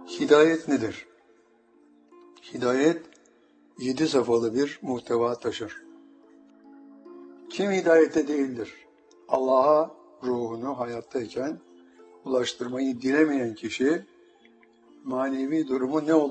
Hidayet nedir? Hidayet 7 safhalı bir muhteva taşır. Kim hidayette değildir? Allah'a ruhunu hayattayken ulaştırmayı dilemeyen kişi manevi durumu ne olur?